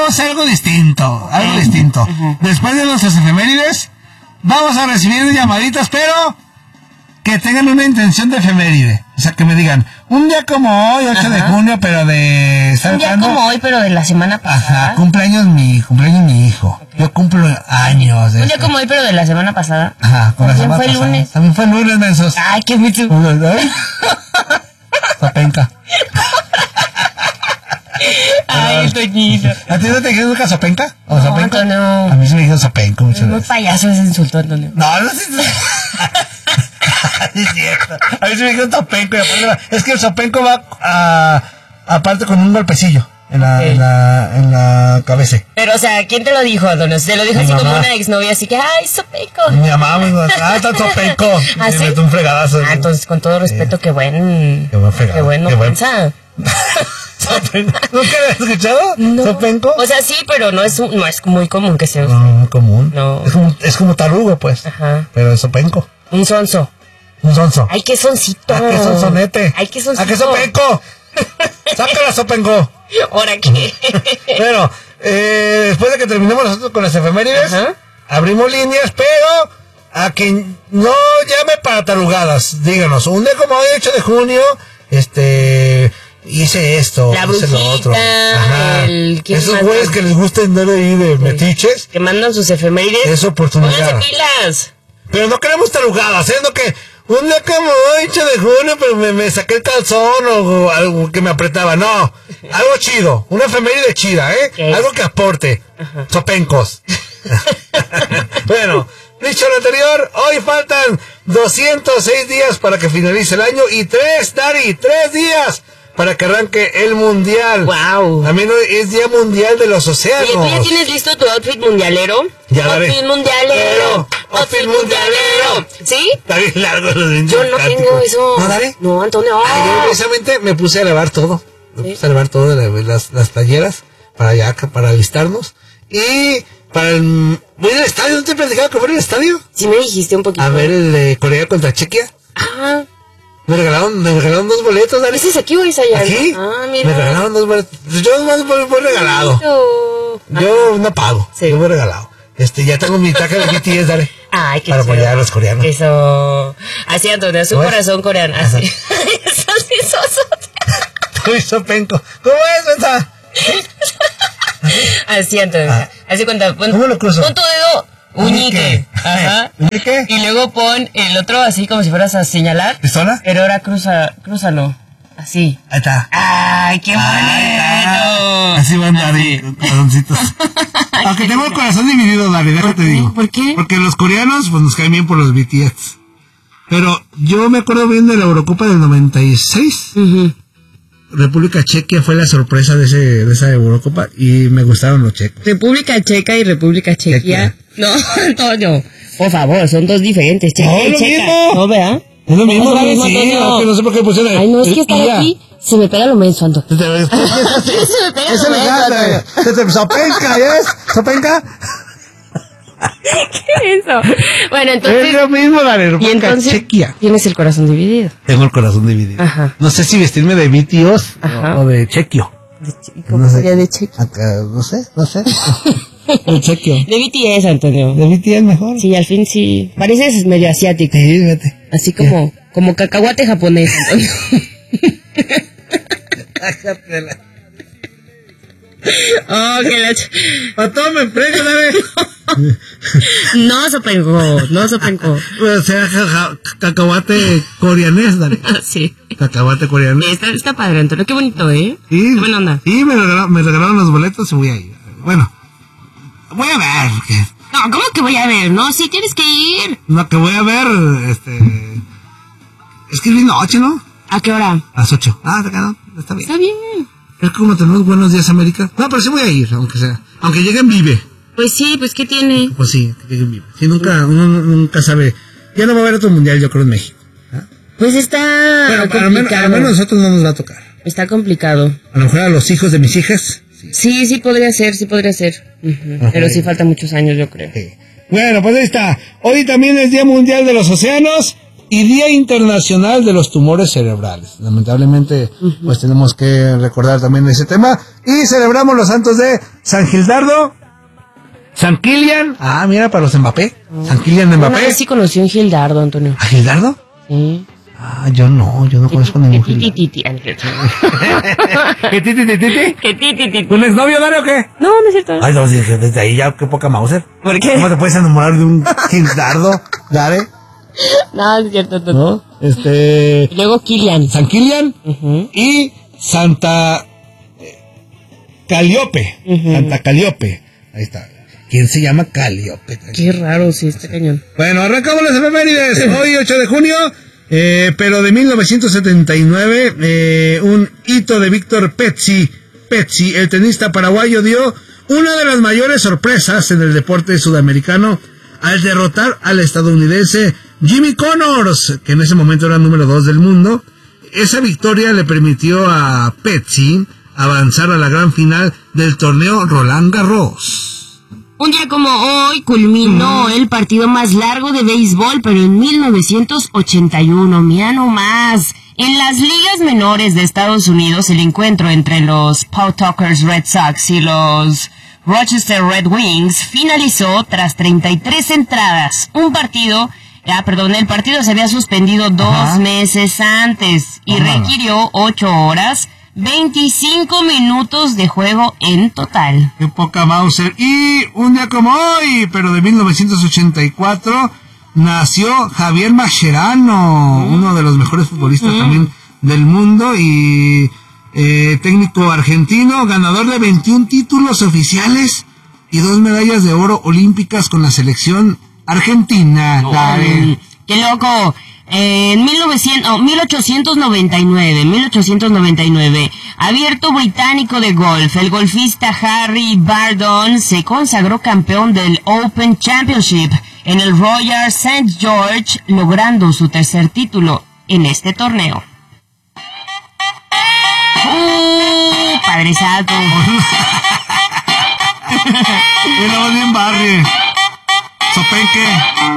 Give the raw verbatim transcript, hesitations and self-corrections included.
vamos a hacer algo distinto, algo uh-huh. distinto. Uh-huh. Después de nuestras efemérides, vamos a recibir llamaditas, pero que tengan una intención de efeméride. O sea, que me digan, un día como hoy, ocho Ajá. de junio, pero de... Un día cuándo? Como hoy, pero de la semana pasada. Ajá, cumpleaños mi, cumpleaños mi hijo. Okay. Yo cumplo años. Un día este. como hoy, pero de la semana pasada. Ajá, con la semana fue el pasada. lunes. También fue el lunes, mensos. Ay, qué mucho. Sopenca. Ay, Toñito. ¿A ti no te dijeron nunca Sopenca? ¿O no, Sopenco? Antonio. A mí se me dijeron Sopenco muchas veces. Muy payaso ese insulto, Antonio. No, no sé. Es cierto. A mí se me dijeron Sopenco. Es que el Sopenco va a, aparte con un golpecillo en la, okay. en la, en la cabeza. Pero, o sea, ¿quién te lo dijo, Antonio? ¿Te lo dijo mi así mamá. Como una exnovia? Así que, ay, Sopenco. Mi mamá me dijo, ah, está Sopenco. ¿Ah, sí? Me metió un fregadazo. Ah, entonces, con todo respeto, eh, qué buen... Qué buen fregado. Qué bueno qué piensa. Sopenco. ¿Nunca lo has escuchado? No. ¿Sopenco? O sea, sí, pero no es, no es muy común que sea. No, muy común. No. Es como, es como tarugo, pues. Ajá. Pero es Sopenco. Un sonso. Un sonso. Ay, qué soncito. Ay, qué sonsonete. Ay, qué soncito. Ay, qué Sopenco. Sácala, Sopenco. ¿Ahora qué? Bueno, eh, después de que terminemos nosotros con las efemérides, Ajá. abrimos líneas, pero a quien no llame para tarugadas, díganos, un día como hoy, ocho de junio, este, hice esto, la hice brujita, lo otro. Ajá. El, esos güeyes que les gusta andar ahí de metiches, que mandan sus efemérides, es oportunidad. Pónganse pilas. Pero no queremos tarugadas, ¿eh? No que un día como ocho de junio, pero me, me saqué el calzón o, o algo que me apretaba. No, algo chido, una efeméride chida, ¿eh? Okay. Algo que aporte. Ajá. Sopencos. Bueno, dicho lo anterior, hoy faltan doscientos seis días para que finalice el año y tres, Dari, tres días para que arranque el mundial. Wow. También es día mundial de los océanos. ¿Y tú ya tienes listo tu outfit mundialero? Ya la Outfit mundialero. Outfit mundialero. ¿Sí? Está bien largo. Yo no tengo eso. ¿No, Dari? No, Antonio. Ay, yo precisamente me puse a lavar todo. Me ¿Sí? puse a lavar todo, las, las playeras para allá, para alistarnos. Y para el... Voy al estadio, ¿no te he platicado que fue al estadio? Sí me dijiste un poquito. A ver el de Corea contra Chequia. Ah. Me regalaron, me regalaron dos boletos, Dari. ¿Ese es aquí o es allá? ¿Aquí? Ah, mira. Me regalaron dos boletos. Yo más voy, voy regalado. Yo Ajá. no pago. Sí. Yo voy regalado. Este, ya tengo mi traje de B T S, Dari. Ay, qué para apoyar a los coreanos. Eso. Así, Antonio, su corazón coreano. Así. Eso sí, soso. Uy, Sopenco. ¿Cómo es, Benza? Así, Antonio. Ah. Así cuenta. Pon, ¿Cómo lo cruzo? Pon tu dedo. Uñique. Ajá. ¿Uñique? Y luego pon el otro así como si fueras a señalar. ¿Pistola? Pero ahora cruza, crúzalo. Así. Ahí está. ¡Ay, qué bonito! Así van, Dari, corazoncitos. Aunque tengo el corazón dividido, Dari, déjate digo. ¿Por qué? Porque los coreanos, pues nos caen bien por los B T S. Pero yo me acuerdo bien de la Eurocopa del noventa y seis. Uh-huh. República Checa fue la sorpresa de ese de esa Eurocopa y me gustaron los checos. República Checa y República Chequia. Chequia. No, Antonio, por favor, son dos diferentes. Checa no, y lo Checa. Mismo. No, ¿verdad? Es lo mismo, no, Dari, sí, no, que no sé por qué pusieron. Ay, no, es que estar aquí se me pega lo menso, Antonio. Se me pega lo menso. Se te sopenca, ¿yes? ¿Sopenca? ¿Qué es eso? Bueno, entonces... Es lo mismo, Dari, y República entonces Chequia. Tienes el corazón dividido. Tengo el corazón dividido. Ajá. No sé si vestirme de B T S o, o de Chequio. ¿Cómo no sería sé. de Chequio? Acá, no sé, no sé. De Chequio. De B T S, Antonio. De B T S mejor. Sí, al fin sí. Pareces medio asiático. Sí, fíjate. Así como, yeah. como cacahuate japonés, Antonio. Oh, que la ch... A todo me prego, dale. No, Sopenco, no, Sopenco. O sea, cacahuate coreanés, dale. Sí. Cacahuate coreanés. Está, está padre, Antonio, qué bonito, ¿eh? Sí. Qué buena onda. Sí, me regalaron, me regalaron los boletos y voy a ir. Bueno, voy a ver. Porque... No, ¿cómo que voy a ver? No, sí, tienes que ir. No, que voy a ver, este... Es que es bien noche, ¿no? ¿A qué hora? A las ocho. Ah, no, está bien. Está bien. Es como tenemos Buenos Días América. No, pero sí voy a ir, aunque sea. Aunque llegue en Vive. Pues sí, pues ¿qué tiene? Pues sí, que llegue en Vive. Sí, nunca, uno nunca sabe. Ya no va a haber otro mundial, yo creo, en México. ¿Ah? Pues está bueno, complicado. Al menos, al menos a nosotros no nos va a tocar. Está complicado. A lo mejor a los hijos de mis hijas. Sí, sí, sí podría ser, sí podría ser. Uh-huh. Okay. Pero sí faltan muchos años, yo creo. Sí. Bueno, pues ahí está. Hoy también es Día Mundial de los Océanos. y Día Internacional de los Tumores Cerebrales. Lamentablemente, uh-huh. pues tenemos que recordar también ese tema. Y celebramos los santos de San Gildardo, San Kilian. Ah, mira, para los Mbappé. Uh-huh. San Kilian de Mbappé. Sí conocí a un Gildardo, Antonio. ¿A Gildardo? Sí. Ah, yo no, yo no conozco ningún Gildardo. ¿Qué titi titi? ¿Qué titi titi? ¿Un exnovio, Dario, o qué? No, no es cierto. Ay, no, desde ahí ya, qué poca Mauser. ¿Por qué? ¿Cómo te puedes enamorar de un Gildardo, Dare? No, es cierto. No, ¿no? Este... Y luego Kilian. San Kilian uh-huh. y Santa Caliope. Uh-huh. Santa Caliope. Ahí está. ¿Quién se llama Caliope? Qué raro, sí, este cañón. Bueno, arrancamos las efemérides. Hoy, ocho de junio, eh, pero de mil novecientos setenta y nueve, eh, un hito de Víctor Pezzi. Pezzi, el tenista paraguayo, dio una de las mayores sorpresas en el deporte sudamericano al derrotar al estadounidense Jimmy Connors, que en ese momento era número dos del mundo. Esa victoria le permitió a Pezzi avanzar a la gran final del torneo Roland Garros. Un día como hoy culminó mm. el partido más largo de béisbol, pero en mil novecientos ochenta y uno, mira nomás. En las ligas menores de Estados Unidos, el encuentro entre los Pawtuckers Red Sox y los Rochester Red Wings finalizó tras treinta y tres entradas. Un partido, ah, perdón, el partido se había suspendido dos Ajá. meses antes y Ajá. requirió ocho horas, veinticinco minutos de juego en total. Qué poca Mauser. Y un día como hoy, pero de mil novecientos ochenta y cuatro, nació Javier Mascherano, mm. uno de los mejores futbolistas mm. también del mundo y eh, técnico argentino, ganador de veintiún títulos oficiales y dos medallas de oro olímpicas con la selección argentina. Oh, ¡qué loco! En mil novecientos, oh, mil ochocientos noventa y nueve, mil ochocientos noventa y nueve, abierto británico de golf, el golfista Harry Bardon se consagró campeón del Open Championship en el Royal Saint George, logrando su tercer título en este torneo. ¡Uh! Padre Santo. Era bien barrio. Sopenque.